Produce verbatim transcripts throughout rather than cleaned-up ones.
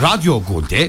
Radyo Gol'de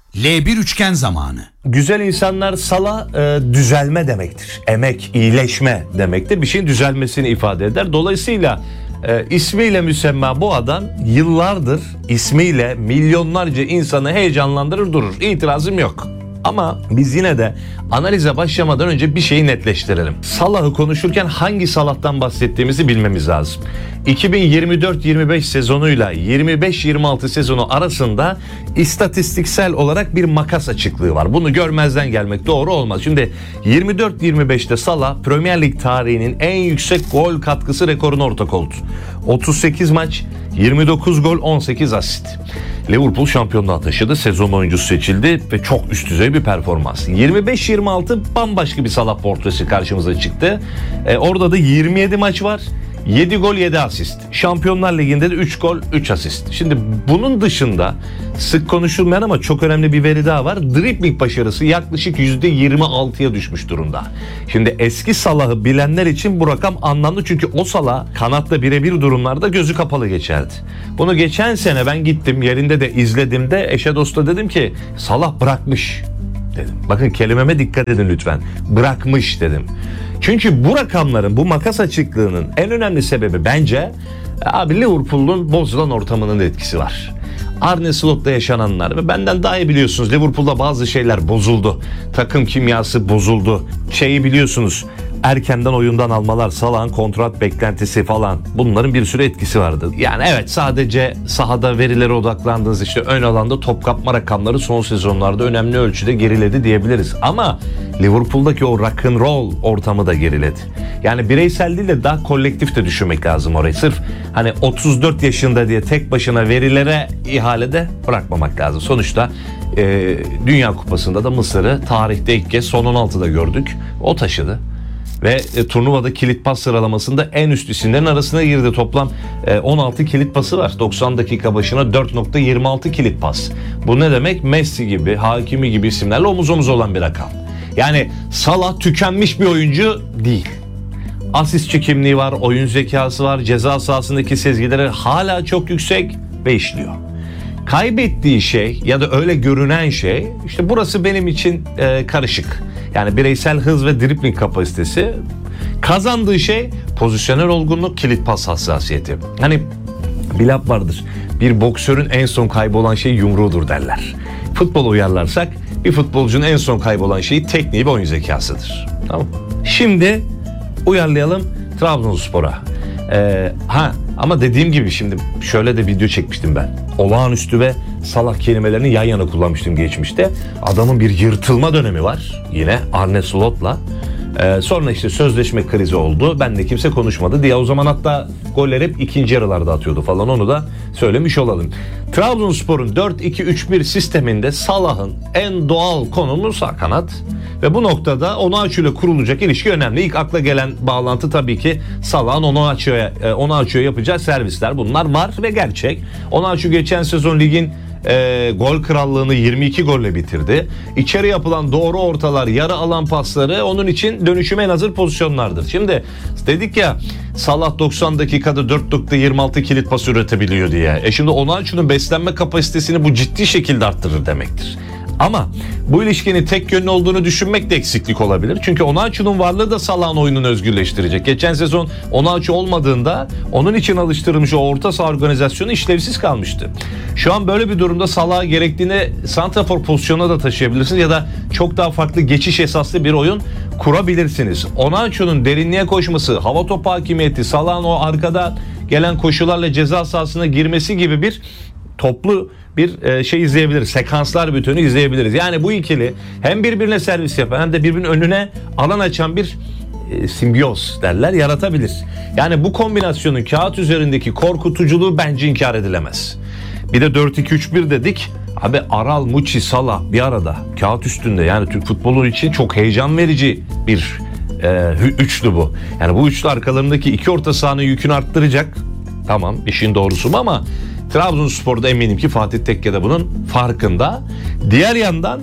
L bir üçgen zamanı. Güzel insanlar sala e, düzelme demektir. Emek, iyileşme demektir. Bir şeyin düzelmesini ifade eder. Dolayısıyla e, ismiyle müsemma bu adam yıllardır ismiyle milyonlarca insanı heyecanlandırır durur. İtirazım yok. Ama biz yine de analize başlamadan önce bir şeyi netleştirelim. Salah'ı konuşurken hangi Salah'tan bahsettiğimizi bilmemiz lazım. iki bin yirmi dört yirmi beş sezonuyla yirmi beş yirmi altı sezonu arasında istatistiksel olarak bir makas açıklığı var. Bunu görmezden gelmek doğru olmaz. Şimdi yirmi dört yirmi beşte Salah Premier Lig tarihinin en yüksek gol katkısı rekoruna ortak oldu. otuz sekiz maç, yirmi dokuz gol, on sekiz asist. Liverpool şampiyonluğa taşıdı. Sezon oyuncusu seçildi ve çok üst düzey bir performans. yirmi beş yirmi altı bambaşka bir Salah portresi karşımıza çıktı. E, orada da yirmi yedi maç var. yedi gol yedi asist. Şampiyonlar Ligi'nde de üç gol üç asist. Şimdi bunun dışında sık konuşulmayan ama çok önemli bir veri daha var. Dribbling başarısı yaklaşık yüzde yirmi altıya düşmüş durumda. Şimdi eski Salah'ı bilenler için bu rakam anlamlı çünkü o Salah kanatta birebir durumlarda gözü kapalı geçerdi. Bunu geçen sene ben gittim yerinde de izlediğimde eşe dosta dedim ki Salah bırakmış dedim. Bakın kelimeme dikkat edin lütfen. Bırakmış dedim. Çünkü bu rakamların, bu makas açıklığının en önemli sebebi bence abi Liverpool'un bozulan ortamının etkisi var. Arne Slot'ta yaşananlar ve benden daha iyi biliyorsunuz Liverpool'da bazı şeyler bozuldu. Takım kimyası bozuldu. Şeyi biliyorsunuz erkenden oyundan almalar, Salah'ın kontrat beklentisi falan bunların bir sürü etkisi vardı. Yani evet sadece sahada verilere odaklandığınız işte ön alanda top kapma rakamları son sezonlarda önemli ölçüde geriledi diyebiliriz. Ama Liverpool'daki o rock and roll ortamı da geriledi. Yani bireysel değil de daha kolektif de düşünmek lazım orayı. Sırf hani otuz dört yaşında diye tek başına verilere ihalede bırakmamak lazım. Sonuçta e, Dünya Kupası'nda da Mısır'ı tarihte ilk kez son on altıda gördük. O taşıdı. Ve e, turnuvada kilit pas sıralamasında en üst isimlerin arasına girdi. Toplam e, on altı kilit pası var. doksan dakika başına dört nokta yirmi altı kilit pas. Bu ne demek? Messi gibi, Hakimi gibi isimlerle omuz omuz olan bir rakam. Yani Salah tükenmiş bir oyuncu değil. Asistçi kimliği var, oyun zekası var, ceza sahasındaki sezgileri hala çok yüksek ve işliyor. Kaybettiği şey ya da öyle görünen şey işte burası benim için e, karışık. Yani bireysel hız ve dribbling kapasitesi. Kazandığı şey pozisyonel olgunluk, kilit pas hassasiyeti. Hani bir laf vardır. Bir boksörün en son kaybolan şey yumruğudur derler. Futbol uyarlarsak bir futbolcunun en son kaybolan şeyi tekniği ve oyun zekasıdır. Tamam. Şimdi uyarlayalım Trabzonspor'a. Ee, ha ama dediğim gibi şimdi şöyle de video çekmiştim ben. Olağanüstü ve Salah kelimelerini yan yana kullanmıştım geçmişte. Adamın bir yırtılma dönemi var yine Arne Slot'la. Ee, sonra işte sözleşme krizi oldu. Ben de kimse konuşmadı diye o zaman hatta goller hep ikinci yarılarda atıyordu falan onu da söylemiş olalım. Trabzonspor'un dört iki üç bir sisteminde Salah'ın en doğal konumu sağ kanat. Ve bu noktada Onaçu ile kurulacak ilişki önemli. İlk akla gelen bağlantı tabii ki Salah'ın Onaçu'ya Onaçu'ya yapacağı servisler. Bunlar var ve gerçek. Onaçu geçen sezon ligin e, gol krallığını yirmi iki golle bitirdi. İçeri yapılan doğru ortalar, yarı alan pasları onun için dönüşüme en hazır pozisyonlardır. Şimdi dedik ya Salah doksan dakikada dört nokta yirmi altı kilit pas üretebiliyor diye. E şimdi Onaçu'nun beslenme kapasitesini bu ciddi şekilde arttırır demektir. Ama bu ilişkinin tek yönlü olduğunu düşünmek de eksiklik olabilir. Çünkü Onaçu'nun varlığı da Salah'ın oyununu özgürleştirecek. Geçen sezon Onaçu olmadığında onun için alıştırılmış o orta saha organizasyonu işlevsiz kalmıştı. Şu an böyle bir durumda Salah'ı gerektiğinde santrafor pozisyonuna da taşıyabilirsiniz ya da çok daha farklı geçiş esaslı bir oyun kurabilirsiniz. Onaçu'nun derinliğe koşması, hava topu hakimiyeti, Salah'ın o arkada gelen koşularla ceza sahasına girmesi gibi bir toplu bir şey izleyebiliriz. Sekanslar bütünü izleyebiliriz. Yani bu ikili hem birbirine servis yapan hem de birbirinin önüne alan açan bir e, simbiyoz derler yaratabilir. Yani bu kombinasyonun kağıt üzerindeki korkutuculuğu bence inkar edilemez. Bir de dört iki üç bir dedik. Abi Aral, Muçi, Salah bir arada kağıt üstünde yani Türk futbolu için çok heyecan verici bir e, üçlü bu. Yani bu üçlü arkalarındaki iki orta sahanın yükünü arttıracak. Tamam işin doğrusu mu ama Trabzonspor'da eminim ki Fatih Tekke de bunun farkında. Diğer yandan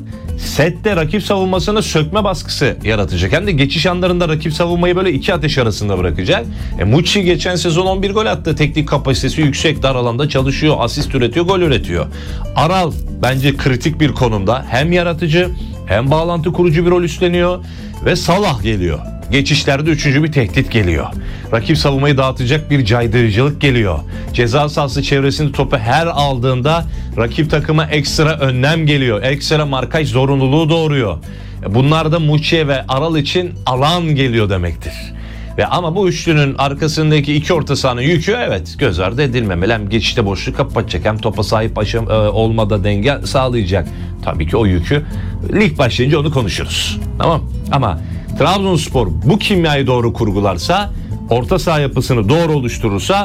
sette rakip savunmasına sökme baskısı yaratacak. Hem de geçiş anlarında rakip savunmayı böyle iki ateş arasında bırakacak. E, Muçi geçen sezon on bir gol attı. Teknik kapasitesi yüksek, dar alanda çalışıyor. Asist üretiyor, gol üretiyor. Aral bence kritik bir konumda. Hem yaratıcı hem bağlantı kurucu bir rol üstleniyor. Ve Salah geliyor. Geçişlerde üçüncü bir tehdit geliyor. Rakip savunmayı dağıtacak bir caydırıcılık geliyor. Ceza sahası çevresinde topu her aldığında rakip takıma ekstra önlem geliyor. Ekstra markaj zorunluluğu doğuruyor. Bunlar da Muçi ve Aral için alan geliyor demektir. Ve ama bu üçlünün arkasındaki iki orta sahanın yükü evet göz ardı edilmemeli. Hem geçişte boşluk kapatacak hem topa sahip aşam, e, olmada denge sağlayacak. Tabii ki o yükü lig başlayınca onu konuşuruz. Tamam ama Trabzonspor bu kimyayı doğru kurgularsa, orta saha yapısını doğru oluşturursa,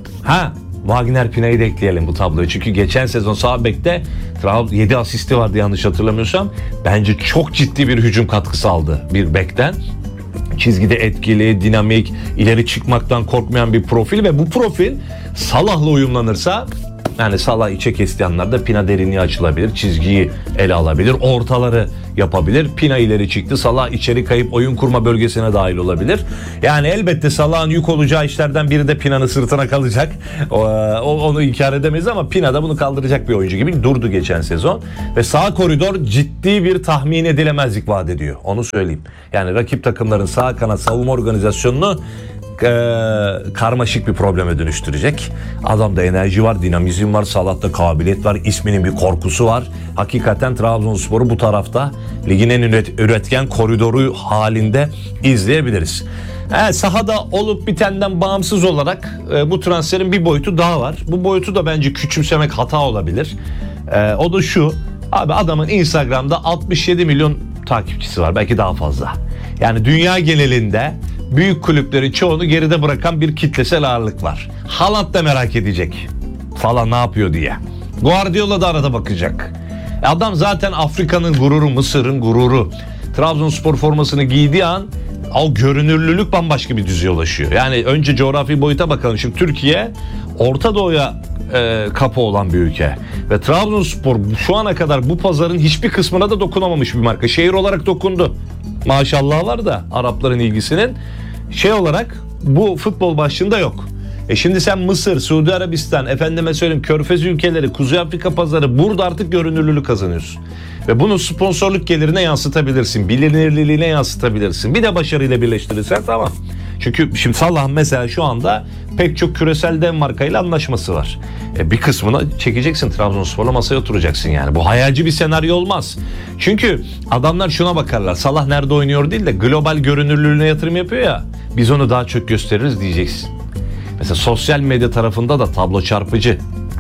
ha Wagner Pina'yı da ekleyelim bu tabloya. Çünkü geçen sezon sağ bekte yedi asisti vardı yanlış hatırlamıyorsam. Bence çok ciddi bir hücum katkısı aldı bir bekten. Çizgide etkili, dinamik, ileri çıkmaktan korkmayan bir profil ve bu profil Salah'la uyumlanırsa, yani Salah içe kestiği anlarda Pina derinliği açılabilir, çizgiyi ele alabilir, ortaları yapabilir. Pina ileri çıktı, Salah içeri kayıp oyun kurma bölgesine dahil olabilir. Yani elbette Salah'ın yük olacağı işlerden biri de Pina'nın sırtına kalacak. O, onu inkar edemeyiz ama Pina da bunu kaldıracak bir oyuncu gibi durdu geçen sezon. Ve sağ koridor ciddi bir tahmin edilemezlik vaat ediyor. Onu söyleyeyim. Yani rakip takımların sağ kanat savunma organizasyonunu e, karmaşık bir probleme dönüştürecek. Adamda enerji var, dinamizm var, Salah'ta kabiliyet var, isminin bir korkusu var. Hakikaten Trabzonspor'u bu tarafta ligin en üret, üretken koridoru halinde izleyebiliriz. Evet, sahada olup bitenden bağımsız olarak e, bu transferin bir boyutu daha var. Bu boyutu da bence küçümsemek hata olabilir. E, o da şu, abi adamın Instagram'da altmış yedi milyon takipçisi var, belki daha fazla. Yani dünya genelinde büyük kulüplerin çoğunu geride bırakan bir kitlesel ağırlık var. Haaland da merak edecek falan ne yapıyor diye. Guardiola da arada bakacak. Adam zaten Afrika'nın gururu, Mısır'ın gururu. Trabzonspor formasını giydiği an o görünürlülük bambaşka bir düzeye ulaşıyor. Yani önce coğrafi boyuta bakalım. Şimdi Türkiye Orta Doğu'ya e, kapı olan bir ülke. Ve Trabzonspor şu ana kadar bu pazarın hiçbir kısmına da dokunamamış bir marka. Şehir olarak dokundu. Maşallah var da Arapların ilgisinin. Şey olarak bu futbol başlığında yok. E şimdi sen Mısır, Suudi Arabistan, efendime söyleyeyim Körfez ülkeleri, Kuzey Afrika pazarı, burada artık görünürlülük kazanıyorsun. Ve bunu sponsorluk gelirine yansıtabilirsin, bilinirliğine yansıtabilirsin. Bir de başarıyla birleştirirsen tamam. Çünkü şimdi Salah mesela şu anda pek çok küresel dev markayla anlaşması var. E bir kısmını çekeceksin, Trabzonspor'la masaya oturacaksın yani. Bu hayalci bir senaryo olmaz. Çünkü adamlar şuna bakarlar. Salah nerede oynuyor değil de global görünürlüğüne yatırım yapıyor ya. Biz onu daha çok gösteririz diyeceksin. Mesela sosyal medya tarafında da tablo çarpıcı.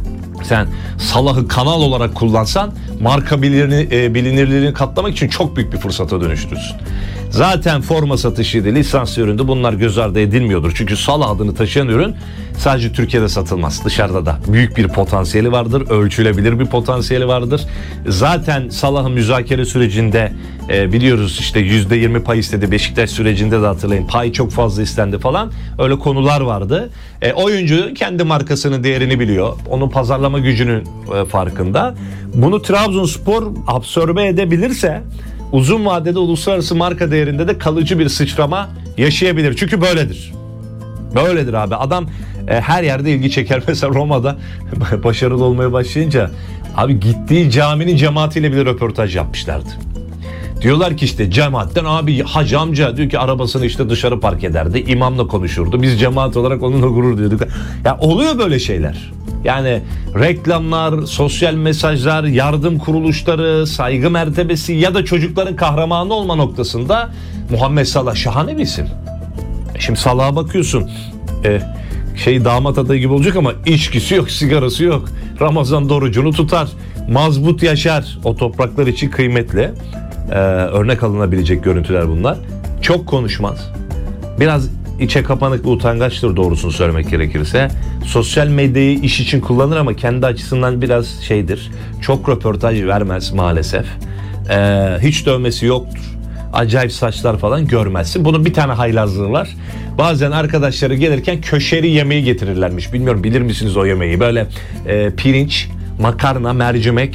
Sen Salah'ı kanal olarak kullansan marka bilirini, e, bilinirliğini katlamak için çok büyük bir fırsata dönüştürürsün. Zaten forma satışıydı, lisans üründü, bunlar göz ardı edilmiyordur. Çünkü Salah adını taşıyan ürün sadece Türkiye'de satılmaz. Dışarıda da büyük bir potansiyeli vardır, ölçülebilir bir potansiyeli vardır. Zaten Salah'ın müzakere sürecinde e, biliyoruz işte yüzde yirmi pay istedi. Beşiktaş sürecinde de hatırlayın, pay çok fazla istendi falan. Öyle konular vardı. E, oyuncu kendi markasının değerini biliyor. Onun pazarlama gücünün e, farkında. Bunu Trabzonspor absorbe edebilirse uzun vadede uluslararası marka değerinde de kalıcı bir sıçrama yaşayabilir. Çünkü böyledir. Böyledir abi. Adam e, her yerde ilgi çeker. Mesela Roma'da başarılı olmaya başlayınca abi gittiği caminin cemaatiyle bile röportaj yapmışlardı. Diyorlar ki işte cemaatten abi hacı amca diyor ki arabasını işte dışarı park ederdi. İmamla konuşurdu. Biz cemaat olarak onunla gurur duyuyorduk. Ya oluyor böyle şeyler. Yani reklamlar, sosyal mesajlar, yardım kuruluşları, saygı mertebesi ya da çocukların kahramanı olma noktasında Muhammed Salah şahane bir isim. Şimdi Salah'a bakıyorsun. E, şey damat adayı gibi olacak ama içkisi yok, sigarası yok. Ramazan orucunu tutar. Mazbut yaşar. O topraklar için kıymetli. Ee, örnek alınabilecek görüntüler bunlar. Çok konuşmaz. Biraz içe kapanık ve utangaçtır doğrusunu söylemek gerekirse. Sosyal medyayı iş için kullanır ama kendi açısından biraz şeydir. Çok röportaj vermez maalesef. Ee, hiç dövmesi yoktur. Acayip saçlar falan görmezsin. Bunun bir tane haylazlığı var. Bazen arkadaşları gelirken köşeri yemeği getirirlermiş. Bilmiyorum bilir misiniz o yemeği? Böyle e, pirinç, makarna, mercimek,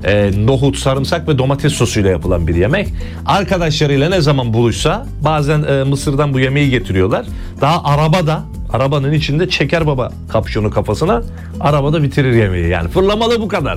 e, nohut, sarımsak ve domates sosuyla yapılan bir yemek. Arkadaşlarıyla ne zaman buluşsa bazen e, Mısır'dan bu yemeği getiriyorlar. Daha arabada, arabanın içinde çeker baba kapşonu kafasına, arabada bitirir yemeği. Yani fırlamalı bu kadar.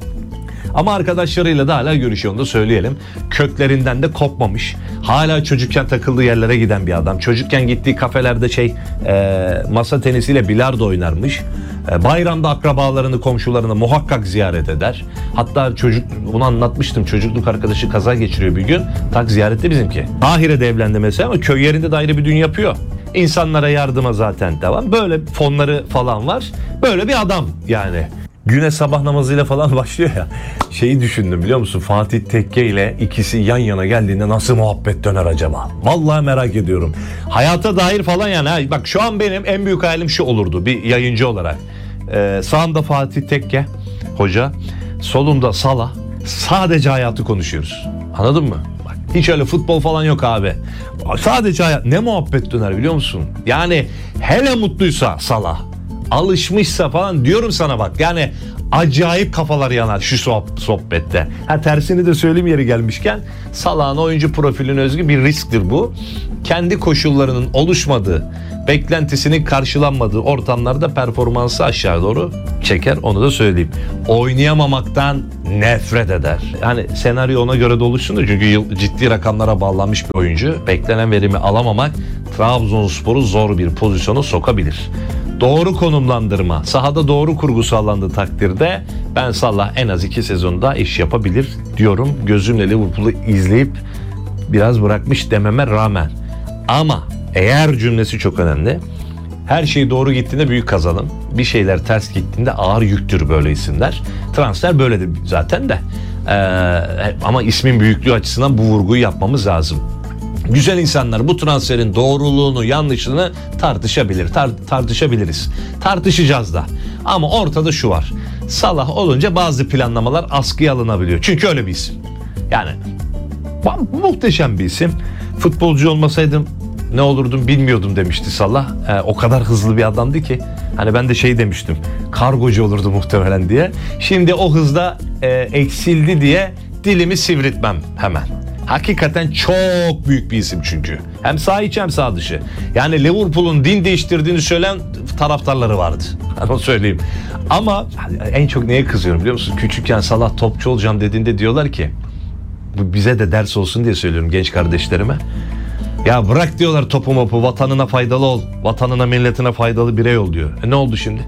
Ama arkadaşlarıyla da hala görüşüyor, onu da söyleyelim. Köklerinden de kopmamış. Hala çocukken takıldığı yerlere giden bir adam. Çocukken gittiği kafelerde şey e, masa tenisiyle bilardo oynarmış. E, bayramda akrabalarını, komşularını muhakkak ziyaret eder. Hatta çocuk, bunu anlatmıştım. Çocukluk arkadaşı kaza geçiriyor bir gün. Tak ziyarette bizimki. Kahire'de evlendi mesela ama köy yerinde de ayrı bir düğün yapıyor. İnsanlara yardıma zaten devam. Böyle fonları falan var. Böyle bir adam yani. Güne sabah namazıyla falan başlıyor ya. Şeyi düşündüm biliyor musun? Fatih Tekke ile ikisi yan yana geldiğinde nasıl muhabbet döner acaba? Vallahi merak ediyorum. Hayata dair falan yani. Bak şu an benim en büyük hayalim şu olurdu bir yayıncı olarak. Ee, sağımda Fatih Tekke hoca, solumda Salah. Sadece hayatı konuşuyoruz. Anladın mı? Bak hiç öyle futbol falan yok abi. Sadece hayat. Ne muhabbet döner biliyor musun? Yani hele mutluysa Salah, alışmışsa falan diyorum sana bak. Yani acayip kafalar yanar şu sohbette. Ha tersini de söyleyeyim yeri gelmişken. Salah'ın oyuncu profiline özgü bir risktir bu. Kendi koşullarının oluşmadığı, beklentisinin karşılanmadığı ortamlarda performansı aşağı doğru çeker, onu da söyleyeyim. Oynayamamaktan nefret eder. Yani senaryo ona göre de oluşsun da çünkü yıl, ciddi rakamlara bağlanmış bir oyuncu. Beklenen verimi alamamak Trabzonspor'u zor bir pozisyona sokabilir. Doğru konumlandırma, sahada doğru kurgu sağlandığı takdirde ben Salah en az iki sezonda iş yapabilir diyorum. Gözümle Liverpool'u izleyip biraz bırakmış dememe rağmen. Ama eğer cümlesi çok önemli. Her şey doğru gittiğinde büyük kazanım. Bir şeyler ters gittiğinde ağır yüktür böyle isimler. Transfer böyledir zaten de. Ee, ama ismin büyüklüğü açısından bu vurguyu yapmamız lazım. Güzel insanlar bu transferin doğruluğunu, yanlışlığını tartışabilir. Tar- tartışabiliriz. Tartışacağız da. Ama ortada şu var. Salah olunca bazı planlamalar askıya alınabiliyor. Çünkü öyle bir isim. Yani muhteşem bir isim. Futbolcu olmasaydım ne olurdum bilmiyordum demişti Salah. Ee, o kadar hızlı bir adamdı ki. Hani ben de şey demiştim. Kargocu olurdu muhtemelen diye. Şimdi o hızda e, eksildi diye dilimi sivritmem hemen. Hakikaten çok büyük bir isim çünkü. Hem sağ içi hem sağ dışı. Yani Liverpool'un din değiştirdiğini söyleyen taraftarları vardı. Onu söyleyeyim. Ama en çok neye kızıyorum biliyor musun? Küçükken Salah topçu olacağım dediğinde diyorlar ki, bu bize de ders olsun diye söylüyorum genç kardeşlerime. Ya bırak diyorlar topu mopu, vatanına faydalı ol. Vatanına milletine faydalı birey ol diyor. E ne oldu şimdi?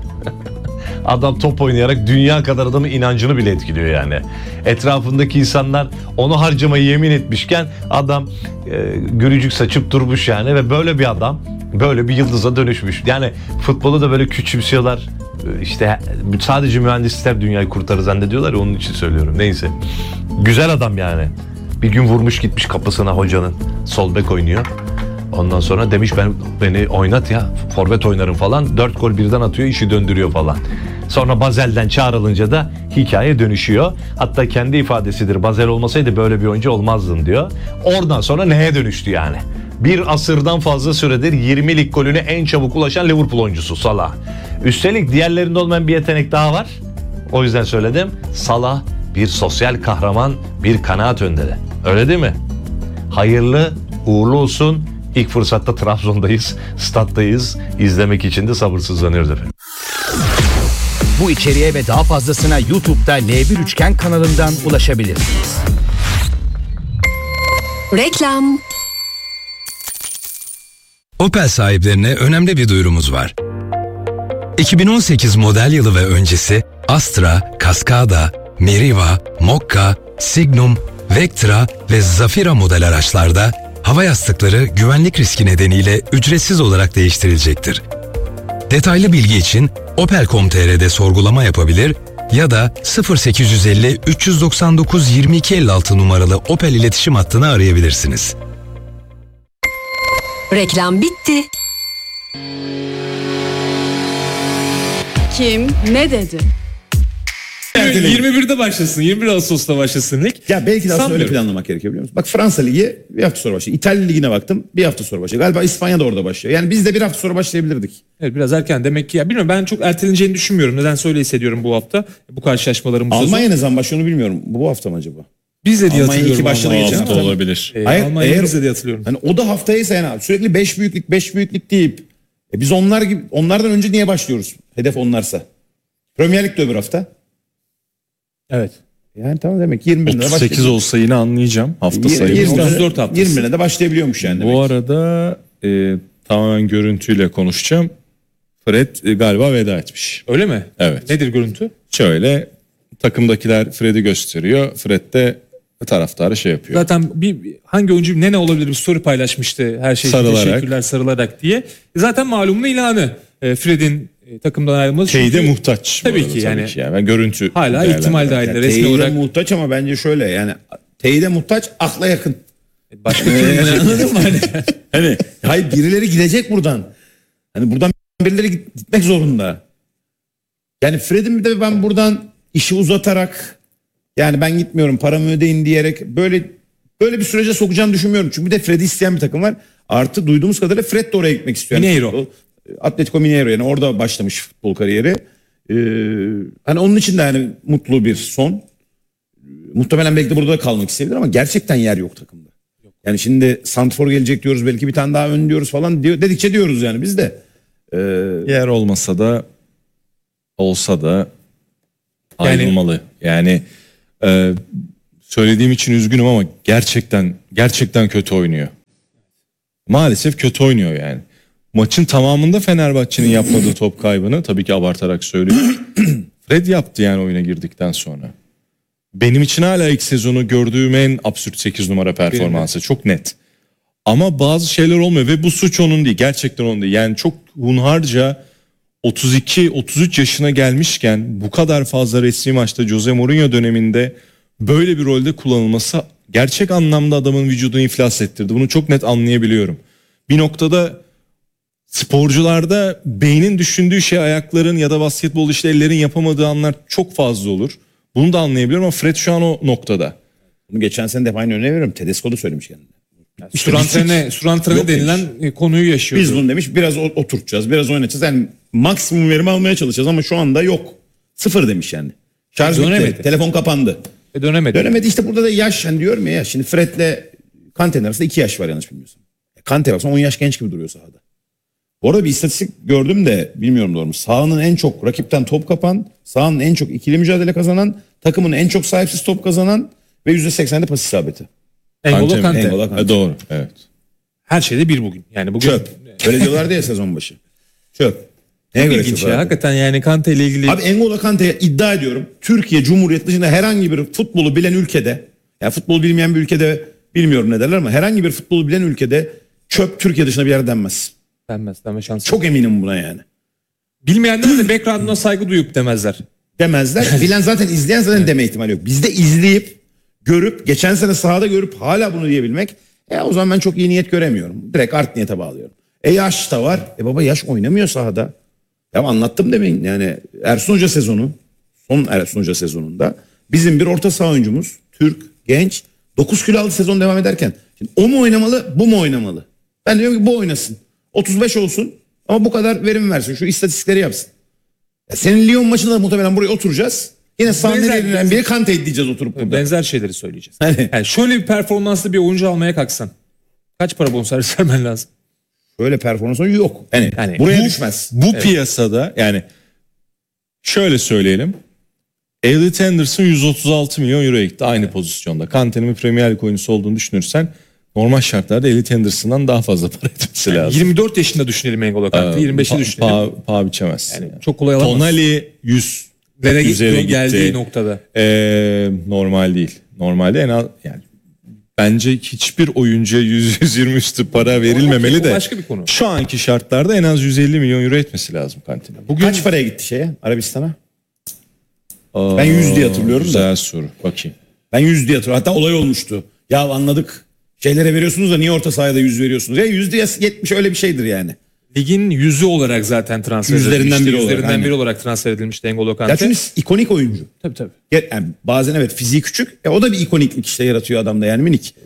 Adam top oynayarak dünya kadar adamın inancını bile etkiliyor yani. Etrafındaki insanlar onu harcamayı yemin etmişken adam e, gülücük saçıp durmuş yani ve böyle bir adam böyle bir yıldıza dönüşmüş. Yani futbolu da böyle küçümsüyorlar. İşte sadece mühendisler dünyayı kurtarır zannediyorlar ya, onun için söylüyorum. Neyse. Güzel adam yani. Bir gün vurmuş gitmiş kapısına hocanın. Sol bek oynuyor. Ondan sonra demiş ben beni oynat ya, forvet oynarım falan. Dört gol birden atıyor, işi döndürüyor falan. Sonra Bazel'den çağrılınca da hikaye dönüşüyor. Hatta kendi ifadesidir. Bazel olmasaydı böyle bir oyuncu olmazdın diyor. Oradan sonra neye dönüştü yani? Bir asırdan fazla süredir yirmi lig golüne en çabuk ulaşan Liverpool oyuncusu Salah. Üstelik diğerlerinde olmayan bir yetenek daha var. O yüzden söyledim. Salah bir sosyal kahraman, bir kanaat önderi. Öyle değil mi? Hayırlı, uğurlu olsun. İlk fırsatta Trabzon'dayız, stattayız. İzlemek için de sabırsızlanıyoruz efendim. Bu içeriğe ve daha fazlasına YouTube'da L bir Üçgen kanalından ulaşabilirsiniz. Reklam. Opel sahiplerine önemli bir duyurumuz var. iki bin on sekiz model yılı ve öncesi Astra, Cascada, Meriva, Mokka, Signum, Vectra ve Zafira model araçlarda hava yastıkları güvenlik riski nedeniyle ücretsiz olarak değiştirilecektir. Detaylı bilgi için opel nokta com nokta tr'de sorgulama yapabilir ya da sıfır sekiz yüz elli üç yüz doksan dokuz yirmi iki elli altı numaralı Opel iletişim hattını arayabilirsiniz. Reklam bitti. Kim ne dedi? erteleyin. yirmi birde başlasın. yirmi bir Ağustos'ta başlasın lig. Ya belki de aslında öyle Sanmıyorum. planlamak gerekiyor biliyor musun? Bak Fransa Ligi bir hafta sonra başlıyor. İtalya Ligi'ne baktım bir hafta sonra başlıyor. Galiba İspanya da orada başlıyor. Yani biz de bir hafta sonra başlayabilirdik. Evet, biraz erken demek ki. Ya bilmiyorum, ben çok erteleneceğini düşünmüyorum. Nedense öyle hissediyorum bu hafta. Bu karşılaşmaların bu Almanya sezon. ne zaman başlıyor onu bilmiyorum. Bu hafta mı acaba? Biz de diye Almanya hatırlıyorum. iki başladı Almanya. geçen hafta hafta. olabilir. Ee, Hayır, Almanya eğer- biz de diye hatırlıyorum. Hani o da haftaysa yani abi sürekli beş büyüklük beş büyüklük deyip e biz onlar gibi onlardan önce niye başlıyoruz? Hedef onlarsa. Premier Lig de öbür hafta. Evet. Yani tamam demek yirmi birinde otuz sekiz olsa yine anlayacağım hafta sayımız. otuz dört haftası. yirmi birinde de başlayabiliyormuş yani demek. Bu arada e, tamamen görüntüyle konuşacağım. Fred e, galiba veda etmiş. Öyle mi? Evet. Nedir görüntü? Şöyle takımdakiler Fred'i gösteriyor. Fred de taraftarı şey yapıyor. Zaten bir hangi oyuncu ne ne olabilir bir story paylaşmıştı, her şey için Sarılarak. teşekkürler sarılarak diye. Zaten malumun ilanı e, Fred'in e, takımdan ayrılması. Teyide Çünkü muhtaç. bu Tabii arada, ki yani. yani. Ben görüntü hala değerlendirme. ihtimal dahilinde resmi Teyide olarak muhtaç ama bence şöyle yani teyide muhtaç akla yakın. başka bir şey Anladın mı hani? Hani hayır birileri gidecek buradan. Hani buradan birileri gitmek zorunda. Yani Fred'in bir de ben buradan işi uzatarak yani ben gitmiyorum paramı ödeyin diyerek böyle böyle bir sürece sokacağını düşünmüyorum. Çünkü bir de Fred'i isteyen bir takım var. Artı duyduğumuz kadarıyla Fred de oraya gitmek istiyor. Yani Mineiro. futbol, Atletico Mineiro yani orada başlamış futbol kariyeri. Ee, hani onun için de yani mutlu bir son. Muhtemelen belki de burada da kalmak isteyebilir ama gerçekten yer yok takımda. Yani şimdi Santfor gelecek diyoruz belki bir tane daha ön diyoruz falan diyor dedikçe diyoruz yani biz de. Ee, Yer olmasa da olsa da Yani- ayrılmalı. Yani e, söylediğim için üzgünüm ama gerçekten gerçekten kötü oynuyor. Maalesef kötü oynuyor yani. Maçın tamamında Fenerbahçe'nin yapmadığı top kaybını tabii ki abartarak söylüyorum. Fred yaptı yani oyuna girdikten sonra. Benim için hala ilk sezonu gördüğüm en absürt sekiz numara performansı. Çok net. Ama bazı şeyler olmuyor ve bu suç onun değil. Gerçekten onun değil. Yani çok hunharca otuz iki otuz üç yaşına gelmişken bu kadar fazla resmi maçta Jose Mourinho döneminde böyle bir rolde kullanılması gerçek anlamda adamın vücudunu iflas ettirdi. Bunu çok net anlayabiliyorum. Bir noktada sporcularda beynin düşündüğü şey ayakların ya da basketbol işte ellerin yapamadığı anlar çok fazla olur. Bunu da anlayabiliyorum ama Fred şu an o noktada. bunu geçen sene de hep aynı örneği veriyorum. Tedesco da söylemiş kendine. Surantrene, surantrene Yok denilen e, konuyu yaşıyordu. Biz bunu demiş biraz o- oturtacağız biraz oynatacağız. Yani maksimum verimi almaya çalışacağız ama şu anda yok. Sıfır demiş yani. Şarj bitti. Dönemedi. Telefon kapandı. E, dönemedi. Dönemedi işte burada da yaş hani diyorum ya şimdi Fred'le Kante'nin arasında iki yaş var yanlış bilmiyorsam. Kante baksan on yaş genç gibi duruyor sahada. Bu arada bir istatistik gördüm de bilmiyorum doğru mu? Sahanın en çok rakipten top kapan, sahanın en çok ikili mücadele kazanan, takımın en çok sahipsiz top kazanan ve yüzde seksende pas isabeti. Engolo Kante mi? Kante. Engolo Kante. E, doğru. Evet. Her şeyde bir bugün. Yani bugün Çöp. Öyle diyorlardı ya sezon başı. Çöp. Neye göre ilginç çöp ya. abi? Hakikaten yani Kante ile ilgili Abi Engolo Kante'ye iddia ediyorum. Türkiye Cumhuriyeti dışında herhangi bir futbolu bilen ülkede, yani futbol bilmeyen bir ülkede bilmiyorum ne derler ama herhangi bir futbolu bilen ülkede çöp Türkiye dışında bir yere denmez. denmez deme şansı. Çok eminim buna yani. Bilmeyenler de background'una saygı duyup demezler. Demezler. Bilen zaten izleyen zaten deme ihtimali yok. Bizde izleyip görüp geçen sene sahada görüp hala bunu diyebilmek e o zaman ben çok iyi niyet göremiyorum. Direkt art niyete bağlıyorum. E yaş da var. E baba yaş oynamıyor sahada. Ya anlattım demeyin yani Ersun Hoca sezonu son Ersun Hoca sezonunda bizim bir orta saha oyuncumuz Türk genç dokuz kilo aldı sezon devam ederken. Şimdi o mu oynamalı bu mu oynamalı? Ben diyorum ki bu oynasın. otuz beş olsun ama bu kadar verim versin. Şu istatistikleri yapsın. Ya senin Lyon maçında da muhtemelen buraya oturacağız. Yine Benzer- sahnelerinden biri Kante diyeceğiz oturup burada. Benzer şeyleri söyleyeceğiz. Hani- Yani şöyle bir performanslı bir oyuncu almaya kalksan kaç para bonservis vermen lazım? Böyle performansı yok. Yani, Yani buraya bu, düşmez. Bu piyasada yani şöyle söyleyelim. Elliot Anderson yüz otuz altı milyon euroya gitti aynı pozisyonda. Kante'nin bir Premier Lig oyuncusu olduğunu düşünürsen normal şartlarda Elliot Anderson'dan daha fazla para etmesi lazım. yirmi dört yaşında düşünelim Engolo Kante. yirmi beşi Pa- düşünelim. Pa, paha biçemezsin. Yani yani. çok kolay alamaz. Tonali yüz Nereye üzeri gitti, geldiği gitti. noktada. Ee, normal değil. Normalde en az yani bence hiçbir oyuncuya yüz yüz yirmi üstü para verilmemeli o de. başka bir konu. Şu anki şartlarda en az yüz elli milyon euro etmesi lazım Kante'nin. Bugün Kaç paraya gitti şeye Arabistan'a? Aa, Ben yüz diye hatırlıyorum güzel da. soru. Bakayım. Ben yüz diye hatırlıyorum. Hatta olay olmuştu. Ya anladık. Şeylere veriyorsunuz da niye orta sahaya da yüz veriyorsunuz? Ya yüzde yetmiş öyle bir şeydir yani. ligin yüzü olarak zaten transfer Yüzlerinden edilmişti. biri olarak, Yüzlerinden aynen. biri olarak transfer edilmişti N'Golo Kante. Ya çünkü ikonik oyuncu. Tabii tabii. Yani bazen evet fiziği küçük. E o da bir ikoniklik işte yaratıyor adamda yani minik.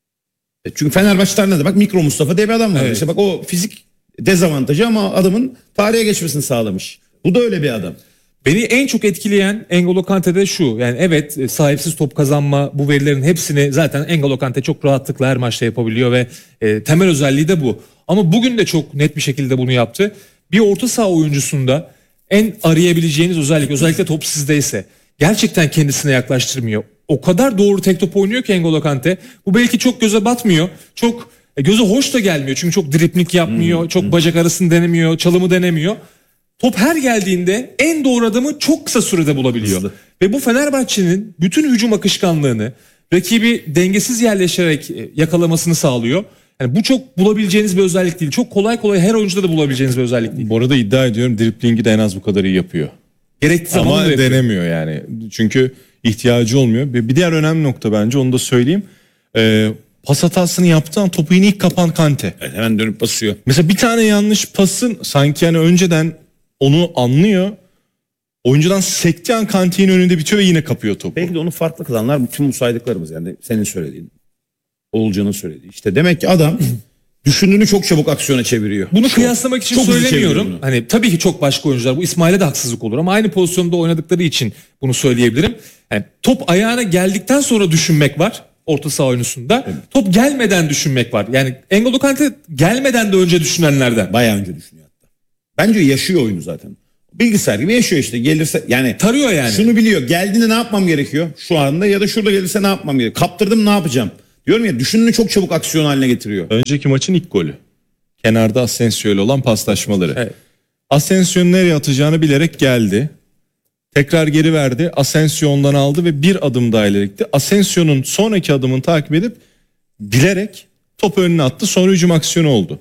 E çünkü Fenerbahçe'de de bak Mikro Mustafa diye bir adam var. Evet. İşte bak o fizik dezavantajı ama adamın tarihe geçmesini sağlamış. Bu da öyle bir adam. Beni en çok etkileyen N'Golo Kante'de şu. Yani evet e, sahipsiz top kazanma, bu verilerin hepsini zaten N'Golo Kante çok rahatlıkla her maçta yapabiliyor ve e, temel özelliği de bu. Ama bugün de çok net bir şekilde bunu yaptı. Bir orta saha oyuncusunda en arayabileceğiniz özellik, özellikle top sizdeyse gerçekten kendisine yaklaştırmıyor. O kadar doğru tek top oynuyor ki N'Golo Kante. Bu belki çok göze batmıyor. Çok e, göze hoş da gelmiyor. Çünkü çok dripling yapmıyor. Hmm, çok bacak arasını denemiyor. Çalımı denemiyor. Top her geldiğinde en doğru adamı çok kısa sürede bulabiliyor. Hızlı. Ve bu Fenerbahçe'nin bütün hücum akışkanlığını rakibi dengesiz yerleşerek e, yakalamasını sağlıyor. Yani bu çok bulabileceğiniz bir özellik değil. Çok kolay kolay her oyuncuda da bulabileceğiniz bir özellik değil. Bu arada iddia ediyorum driplingi de en az bu kadar iyi yapıyor. Gerektiği zaman Ama da yapıyor. denemiyor yani. Çünkü ihtiyacı olmuyor. Ve bir diğer önemli nokta bence onu da söyleyeyim. Ee, pas hatasını yaptığı an topu yine ilk kapan Kante. Evet, hemen dönüp basıyor. Mesela bir tane yanlış pasın sanki yani önceden onu anlıyor. Oyuncudan sektiği an Kante'nin önünde bitiyor ve yine kapıyor topu. Belki de onu farklı kılanlar bütün bu saydıklarımız yani senin söylediğin. Oğulcan'ın söylediği. İşte demek ki adam düşündüğünü çok çabuk aksiyona çeviriyor. Bunu Çok- kıyaslamak için çok hızlı söylemiyorum. çeviriyor bunu. Hani tabii ki çok başka oyuncular. Bu İsmail'e de haksızlık olur ama aynı pozisyonda oynadıkları için bunu söyleyebilirim. Yani top ayağına geldikten sonra düşünmek var orta saha oyuncusunda. Top gelmeden düşünmek var. Yani N'Golo Kante gelmeden de önce düşünenlerden. Bayağı önce düşünüyor hatta. Bence yaşıyor oyunu zaten. Bilgisayar gibi yaşıyor işte. Gelirse yani Tarıyor yani. şunu biliyor. Geldiğinde ne yapmam gerekiyor? Şu anda ya da şurada gelirse ne yapmam gerekiyor? Kaptırdım ne yapacağım? Diyorum ya düşündüğünü çok çabuk aksiyon haline getiriyor. Önceki maçın ilk golü. Kenarda Asensio ile olan paslaşmaları. Evet. Asensio'nun nereye atacağını bilerek geldi. Tekrar geri verdi. Asensio ondan aldı ve bir adım daha ileri gitti. Asensio'nun sonraki adımını takip edip bilerek topu önüne attı. Sonra hücum aksiyonu oldu.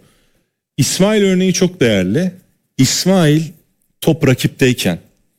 İsmail örneği çok değerli. İsmail top rakipteyken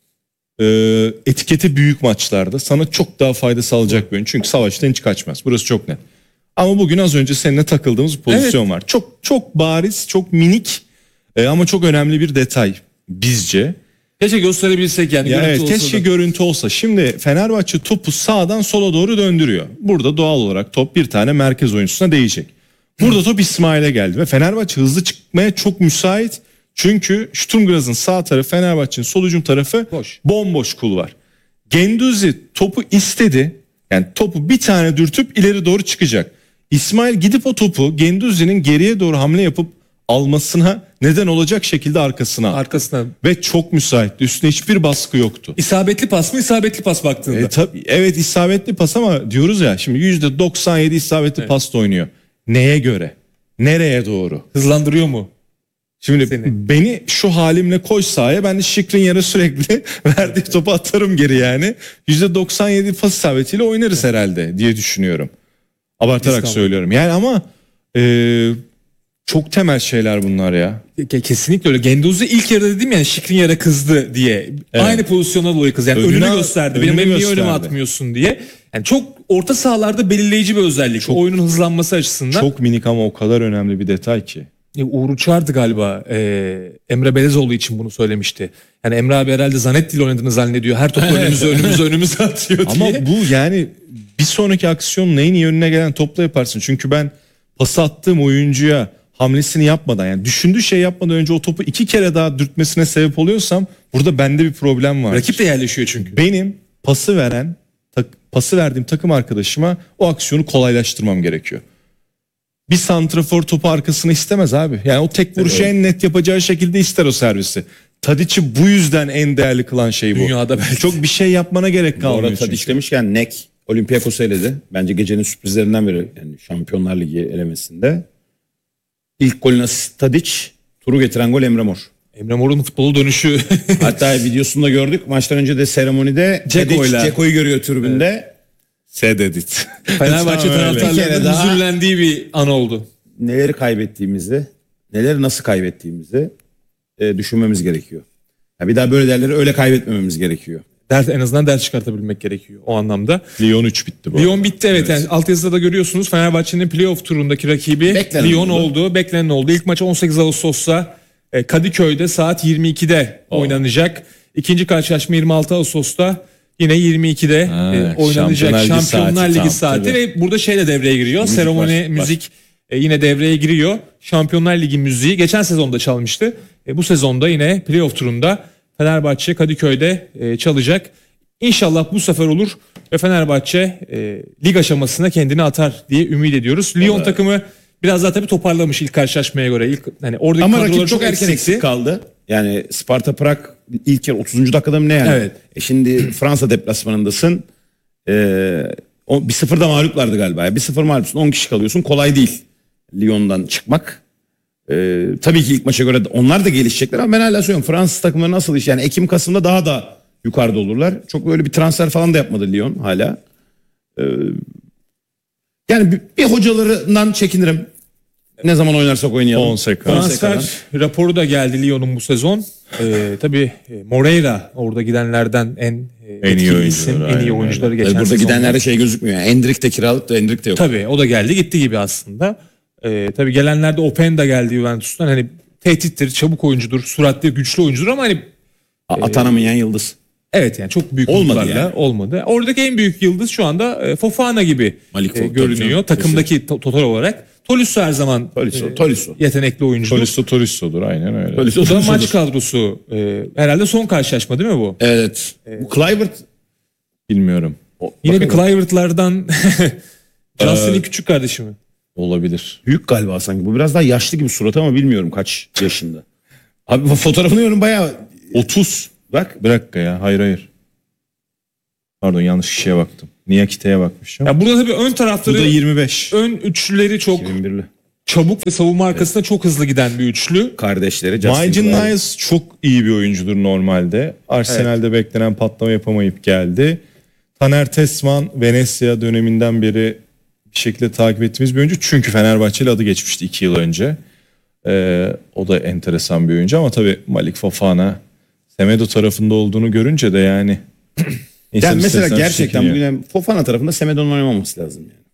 e, etiketi büyük maçlarda sana çok daha fayda sağlayacak bir oyun. Çünkü savaştan hiç kaçmaz. Burası çok net. Ama bugün az önce seninle takıldığımız bir pozisyon var. Çok çok bariz, çok minik e, ama çok önemli bir detay bizce. Keşke gösterebilsek yani. Ya görüntü evet, olsa keşke da. görüntü olsa. Şimdi Fenerbahçe topu sağdan sola doğru döndürüyor. Burada doğal olarak top bir tane merkez oyuncusuna değecek. Burada top İsmail'e geldi ve Fenerbahçe hızlı çıkmaya çok müsait. Çünkü Sturm Graz'ın sağ tarafı, Fenerbahçe'nin sol hücum tarafı Boş. bomboş kul var. Genduzi topu istedi. Yani topu bir tane dürtüp ileri doğru çıkacak. İsmail gidip o topu Genduzi'nin geriye doğru hamle yapıp almasına neden olacak şekilde arkasına aldı. Arkasına. Ve çok müsaitti. Üstüne hiçbir baskı yoktu. İsabetli pas mı? İsabetli pas baktığında. E, tabii, evet isabetli pas ama diyoruz ya şimdi yüzde doksan yedi isabetli Evet. pasta oynuyor. Neye göre? Nereye doğru? Hızlandırıyor mu? Şimdi Seni. beni şu halimle koy sahaya, ben de Skriniar'a sürekli verdiği topu atarım geri yani. yüzde doksan yedi pas isabetiyle oynarız herhalde diye düşünüyorum. Abartarak Risk söylüyorum. Yani ama e, çok temel şeyler bunlar ya. Ke- Kesinlikle öyle. Genduzi ilk yarıda dedim yani Skriniar'a kızdı diye. Evet. Aynı pozisyona dolayı kızdı. Yani Önüne- önünü gösterdi. önünü Benim benim niye gösterdi. önüme atmıyorsun diye. Yani çok orta sahalarda belirleyici bir özellik. Çok- Oyunun hızlanması açısından. Çok minik ama o kadar önemli bir detay ki. E, Uğur Uçar'dı galiba. Ee, Emre Belezoğlu için bunu söylemişti. Yani Emre abi herhalde Zanetti ile oynadığını zannediyor. Her topu önümüze önümüze önümüze atıyor diye. Ama bu yani bir sonraki aksiyon neyin iyi önüne gelen topla yaparsın. Çünkü ben pası attığım oyuncuya hamlesini yapmadan, yani düşündüğü şey yapmadan önce o topu iki kere daha dürtmesine sebep oluyorsam burada bende bir problem var. Rakip de yerleşiyor çünkü. Benim pası veren tak- pası verdiğim takım arkadaşıma o aksiyonu kolaylaştırmam gerekiyor. Bir santrafor topu arkasını istemez abi. Yani o tek vuruşu en net yapacağı şekilde ister o servisi. Tadic'i bu yüzden en değerli kılan şey bu. Dünyada belki. Çok bir şey yapmana gerek Bu kalmıyor. arada çünkü. Tadiç demişken Nek Olympiakos'u eledi. Bence gecenin sürprizlerinden biri yani Şampiyonlar Ligi elemesinde. İlk golüne Tadiç, turu getiren gol Emre Mor. Emre Mor'un futbolu dönüşü. Hatta videosunda gördük. Maçtan önce de seremonide Ceko'yla. Tadiç Ceko'yu görüyor tribünde. Sededit. Fenerbahçe Tam öyle. Bir kere taraftarlarının daha- hüzünlendiği bir an oldu. Neleri kaybettiğimizi, neleri nasıl kaybettiğimizi e, düşünmemiz gerekiyor. Yani bir daha böyle değerleri öyle kaybetmememiz gerekiyor. Ders, en azından ders çıkartabilmek gerekiyor o anlamda. Lyon üç bitti bu. Lyon bitti evet. Yani altyazıda da görüyorsunuz Fenerbahçe'nin playoff turundaki rakibi Beklenen Lyon oldu. oldu. Beklenen oldu. İlk maçı on sekiz Ağustos'ta E, Kadıköy'de saat yirmi ikide oynanacak. İkinci karşılaşma yirmi altı Ağustos'ta yine yirmi ikide Ha, e, oynanacak. Şampiyonlar Ligi Şampiyonlar saati Ligi tam, saati tabii. ve burada şey de devreye giriyor. Müzik Seremoni, var, var. müzik e, yine devreye giriyor. Şampiyonlar Ligi müziği geçen sezonda çalmıştı. E, bu sezonda yine playoff turunda Fenerbahçe Kadıköy'de e, çalacak. İnşallah bu sefer olur ve Fenerbahçe e, lig aşamasına kendini atar diye ümit ediyoruz. Lyon takımı biraz daha tabii toparlamış ilk karşılaşmaya göre. İlk hani oradaki Ama kadroları rakip çok erken eksikti. eksik kaldı. Yani Sparta Prag ilk yarı otuzuncu dakikada mı ne yani? Evet. E şimdi Fransa deplasmanındasın. Ee, o bir sıfırda mağluplardı galiba. Bir sıfır mağlupsun, on kişi kalıyorsun. Kolay değil Lyon'dan çıkmak. Ee, tabii ki ilk maça göre onlar da gelişecekler ama ben hala söylüyorum Fransız takımları nasıl iş yani Ekim Kasım'da daha da yukarıda olurlar. Çok böyle bir transfer falan da yapmadı Lyon hala. Ee, yani bir, bir hocalarından çekinirim. Ne zaman oynarsak oynayalım. Fonseca. Transfer raporu da geldi Lyon'un bu sezon. Ee, tabii e, Moreira orada gidenlerden en, e, En iyi etkili oyuncuları, isim, en iyi aynen oyuncuları Tabii geçen burada sezonda. gidenlerde şey gözükmüyor. Yani Endrick de kiralık da Endrick de yok. Tabii o da geldi gitti gibi aslında. Ee, tabii gelenlerde Openda geldi Juventus'tan. Hani tehdittir, çabuk oyuncudur, süratli, güçlü oyuncudur ama hani A- Atanamayan yıldız. evet yani çok büyük Olmadı umutlarla yani. olmadı. Oradaki en büyük yıldız şu anda e, Fofana gibi Malik e, Fofana, görünüyor. tabii canım. Takımdaki to- total olarak. Tolisso her zaman Tolisso, e, Tolisso. yetenekli oyuncudur. Tolisso Torisso'dur aynen öyle. Tolisso, Bu da Tolisso'dur. maç kadrosu. e, herhalde son karşılaşma değil mi bu? Evet. Bu Kluivert Bilmiyorum. o- Yine bakın, bir Kluivert'lardan Johnson'ın küçük kardeşi mi? Olabilir. büyük galiba sanki. Bu biraz daha yaşlı gibi suratı ama bilmiyorum kaç yaşında. Abi bu fotoğrafını görüyorum bayağı. otuz. Bak. Bir dakika ya. Hayır hayır. Pardon yanlış kişiye baktım. Niyakite'ye bakmışım. Ya burada tabii ön Bu tarafları, da yirmi beş. ön üçlüleri çok iki bin birli. çabuk ve savunma arkasında çok hızlı giden bir üçlü. Kardeşleri Justin Maicon Kluivert. Niles çok iyi bir oyuncudur normalde. Arsenal'de beklenen patlama yapamayıp geldi. Taner Tesman Venezia döneminden beri bir şekilde takip ettiğimiz bir oyuncu. Çünkü Fenerbahçeli adı geçmişti iki yıl önce. Ee, o da enteresan bir oyuncu ama tabii Malik Fofana Semedo tarafında olduğunu görünce de yani insan Yani mesela istersen gerçekten çekiniyor. bugün yani Fofana tarafında Semedo'nun oynamaması lazım yani.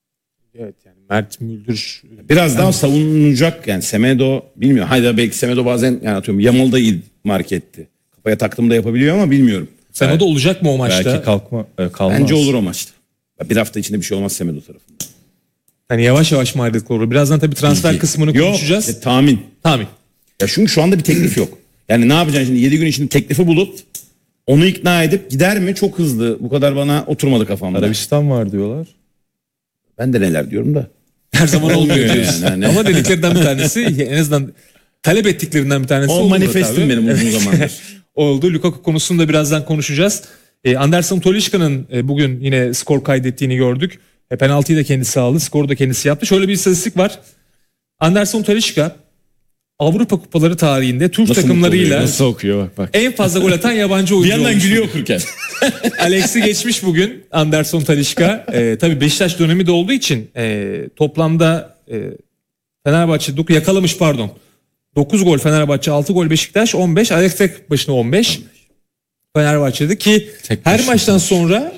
Evet yani Mert Müldür Biraz daha savunacak yani Semedo bilmiyorum. Hayda belki Semedo bazen yani atıyorum Yamal'da iyi mark etti. Kafaya taktığımda yapabiliyor ama bilmiyorum. Sen o da olacak mı o maçta? Belki kalkma, e, kalmaz. Bence olur o maçta. Bir hafta içinde bir şey olmaz Semedo tarafında. Hani yavaş yavaş mı ayrılıklar olur? Birazdan tabii transfer Bilgi. kısmını Yok, konuşacağız. e, tahmin. Tahmin. Ya çünkü şu anda bir teklif yok. Yani ne yapacaksın şimdi yedi gün içinde teklifi bulup onu ikna edip gider mi? Çok hızlı. Bu kadar bana oturmadı kafamda. Arabistan var diyorlar. Ben de neler diyorum da. Her zaman olmuyor Yani, diyorsun. hani. Ama dediklerinden bir tanesi en azından talep ettiklerinden bir tanesi O oldu manifestim tabii. benim uzun zamandır. Oldu. Lukaku konusunda birazdan konuşacağız. E, Anderson Tolişka'nın e, bugün yine skor kaydettiğini gördük. E, penaltıyı da kendisi aldı. Skoru da kendisi yaptı. Şöyle bir istatistik var. Anderson Tolişka Avrupa Kupaları tarihinde Türk Nasıl takımlarıyla Nasıl okuyor bak bak. en fazla gol atan yabancı Bir oyuncu yandan olmuş. gülüyor okurken. Alex'i geçmiş bugün Anderson Talisca. Ee, tabii Beşiktaş dönemi de olduğu için e, toplamda e, Fenerbahçe dok- yakalamış pardon. dokuz gol Fenerbahçe, altı gol Beşiktaş, on beş. Alex tek başına on beş. Fenerbahçe'de ki Tek her başına maçtan sonra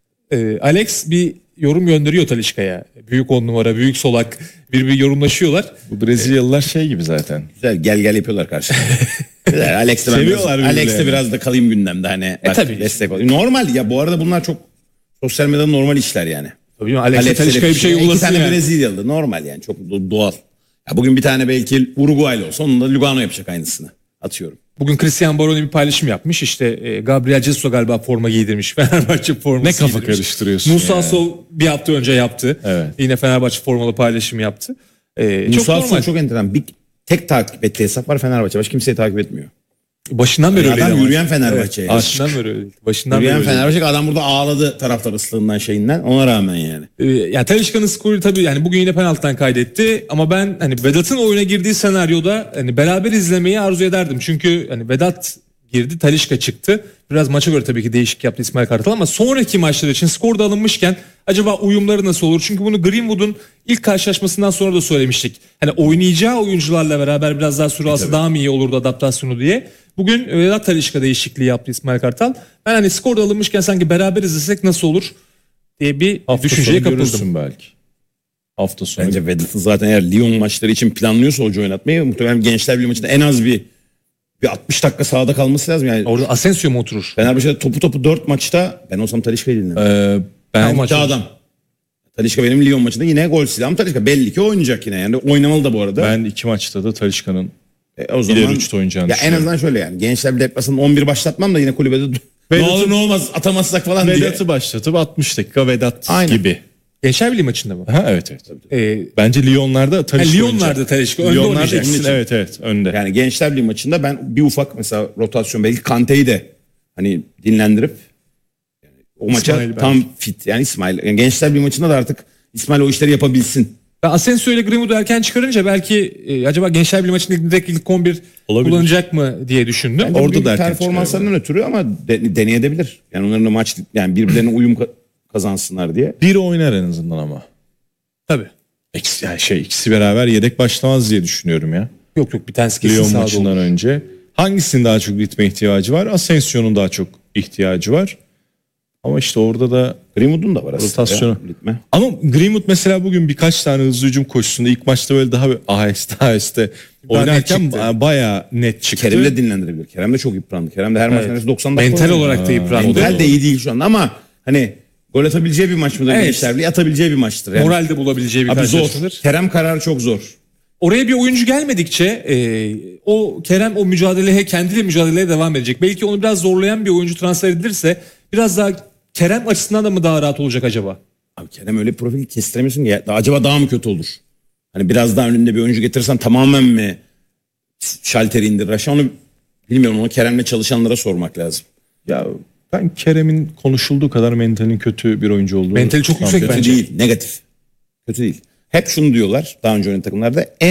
e, Alex bir yorum gönderiyor Talisca'ya. Büyük on numara, büyük solak bir bir yorumlaşıyorlar. Bu Brezilyalılar şey gibi zaten. Güzel gel gel yapıyorlar karşıda. Güzel, Alex de ben Seviyorlar biraz, Alex de birbirlerini. biraz da kalayım gündemde hani. Bak, tabii. destek ol. Normal ya bu arada bunlar çok sosyal medyada normal işler yani. Tabii Alex'e Alex Talisca'ya bir şey İki yollasın tane yani. Brezilyalı normal yani çok do- doğal. Ya bugün bir tane belki Uruguaylı olsa onun da Lugano yapacak aynısını. Atıyorum. Bugün Cristiano Baroni bir paylaşım yapmış. İşte e, Gabriel Jesus galiba forma giydirmiş. Fenerbahçe forması Ne kafa giydirmiş. karıştırıyorsun Musa ya. Sol bir hafta önce yaptı. Evet. Yine Fenerbahçe formalı paylaşım yaptı. E, çok Musa normal. Sol çok enteresan. Bir tek takip ettiği hesap var Fenerbahçe. Başka kimseyi takip etmiyor. Başından beri öyleydi. Adam ama. yürüyen Fenerbahçe. Evet, yani. başından beri öyleydi. Başından beri Yürüyen öyleydi. Fenerbahçe adam burada ağladı taraftar ıslığından şeyinden. Ona rağmen yani. Ee, yani Talisca'nın skoru tabii yani bugün yine penaltıdan kaydetti ama ben hani Vedat'ın oyuna girdiği senaryoda hani beraber izlemeyi arzu ederdim. Çünkü hani Vedat girdi, Talisca çıktı. Biraz maça göre tabii ki değişik yaptı İsmail Kartal ama sonraki maçlar için skor da alınmışken acaba uyumları nasıl olur? Çünkü bunu Greenwood'un ilk karşılaşmasından sonra da söylemiştik. Hani oynayacağı oyuncularla beraber biraz daha süre alsa daha mı iyi olurdu adaptasyonu diye. Bugün Vedat Talisca değişikliği yaptı İsmail Kartal. Ben hani skor da alınmışken sanki beraber izlesek nasıl olur diye bir Hafta düşünceye sonu kapıldım. görürsün belki. hafta sonu. Bence Vedat'ın zaten eğer Lyon maçları için planlıyorsa hoca oynatmayı muhtemelen Gençler Birliği maçında en az bir bir altmış dakika sahada kalması lazım. Yani Orada Asensio mu oturur? Fenerbahçe'de topu topu dört maçta ben olsam Talisca'yı dinlerim. Ee, ben Ben adam. Talisca benim Lyon maçında yine gol silahım Talisca. Belli ki oynayacak yine. Yani oynamalı da bu arada. ben iki maçta da Talisca'nın E, o zaman ileri üçte oynayacağını ya en düşünüyorum. azından şöyle yani. Gençler bir deplasmanın on bir başlatmam da yine kulübede ne Vedat'ı- olur ne olmaz atamazsak falan diye. Vedat'ı başlatıp altmış dakika Vedat Aynen. gibi. Gençler Birliği maçında mı? Ha, evet evet. Ee, Bence Lyon'larda Talisca Ha, oynayacak. Lyon'larda Talisca önde Lyon'larda oynayacak. ikisini- evet evet önde. Yani Gençler Birliği maçında ben bir ufak mesela rotasyon belki Kante'yi de hani dinlendirip yani o maça İsmail tam belki. fit yani İsmail. Yani Gençler Birliği maçında da artık İsmail o işleri yapabilsin. Ben Asensio ile Greenwood'u erken çıkarınca belki e, acaba Gençler Birliği maçında direkt ilk on bir Olabilir. kullanacak mı diye düşündüm. Bence Orada büyük da erken performanslarından ötürü ama de, deneyebilir. Yani onların da maç yani birbirlerine uyum ka- kazansınlar diye. Biri oynar en azından ama. Tabii. İkisi, yani şey ikisi beraber yedek başlamaz diye düşünüyorum ya. Yok yok bir tanesi kesin Lyon sahada maçından olur. önce. Hangisinin daha çok ritme ihtiyacı var? Asensio'nun daha çok ihtiyacı var. Ama işte orada da Greenwood'un da var aslında. rotasyonu. ya, ritme. Ama Greenwood mesela bugün birkaç tane hızlı hücum koşusunda ilk maçta böyle daha bir aheste aheste Daha net oynarken çıktı. bayağı net çıktı. Kerem de dinlendirebilir. Kerem de çok yıprandı. Kerem de her maç neredeyse doksan dakika Mental oynuyor. olarak da yıprandı. Mental de iyi değil şu anda ama hani gol atabileceği bir maç mıdır? Evet. Gençler Birliği atabileceği bir maçtır. Yani. Moralde bulabileceği bir Abi zor. karşılaşmadır. Kerem kararı çok zor. Oraya bir oyuncu gelmedikçe e, o Kerem o mücadeleye kendiyle mücadeleye devam edecek. Belki onu biraz zorlayan bir oyuncu transfer edilirse biraz daha Kerem açısından da mı daha rahat olacak acaba? Abi Kerem öyle bir profil kestiremiyorsun ki. Ya, acaba daha mı kötü olur? Hani biraz daha önünde bir oyuncu getirirsen tamamen mi şalteri indirir aşağı onu bilmiyorum. Onu Kerem'le çalışanlara sormak lazım. Ya ben Kerem'in konuşulduğu kadar mentalin kötü bir oyuncu olduğunu. Mentali çok yüksek sanmıyorum. Kötü bence. değil, negatif. Kötü değil. Hep şunu diyorlar daha önce oynayan takımlarda.